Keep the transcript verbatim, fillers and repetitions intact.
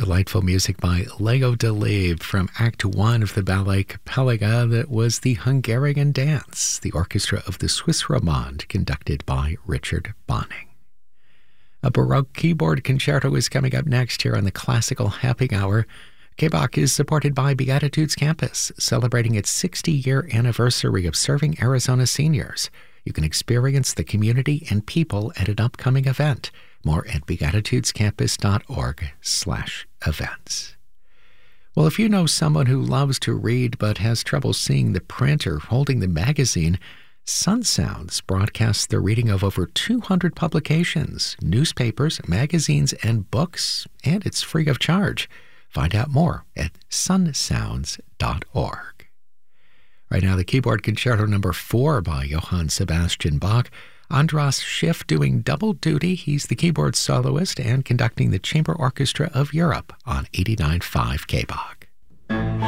Delightful music by Lego Delib from Act One of the ballet Capella. That was the Hungarian Dance, the orchestra of the Swiss Romande, conducted by Richard Bonning. A Baroque keyboard concerto is coming up next here on the Classical Happy Hour. K B O C is supported by Beatitudes Campus, celebrating its sixty-year anniversary of serving Arizona seniors. You can experience the community and people at an upcoming event. More at beatitudescampus.org slash events. Well, if you know someone who loves to read but has trouble seeing the print or holding the magazine, Sun Sounds broadcasts the reading of over two hundred publications, newspapers, magazines, and books, and it's free of charge. Find out more at sun sounds dot org. Right now, the keyboard concerto number four by Johann Sebastian Bach. Andras Schiff doing double duty. He's the keyboard soloist and conducting the Chamber Orchestra of Europe on eighty-nine point five K B O C.